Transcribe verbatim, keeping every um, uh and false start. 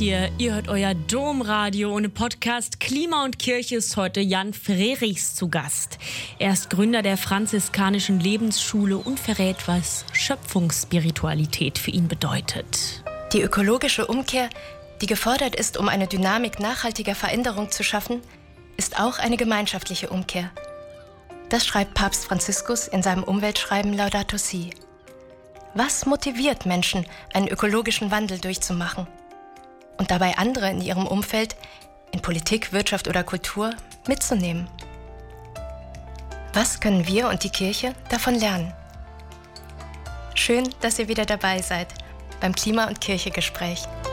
Ihr, ihr hört euer Domradio ohne Podcast. Klima und Kirche ist heute Jan Frerichs zu Gast. Er ist Gründer der franziskanischen Lebensschule und verrät, was Schöpfungsspiritualität für ihn bedeutet. Die ökologische Umkehr, die gefordert ist, um eine Dynamik nachhaltiger Veränderung zu schaffen, ist auch eine gemeinschaftliche Umkehr. Das schreibt Papst Franziskus in seinem Umweltschreiben Laudato Si. Was motiviert Menschen, einen ökologischen Wandel durchzumachen? Und dabei andere in ihrem Umfeld, in Politik, Wirtschaft oder Kultur, mitzunehmen. Was können wir und die Kirche davon lernen? Schön, dass ihr wieder dabei seid beim Klima- und Kirche-Gespräch.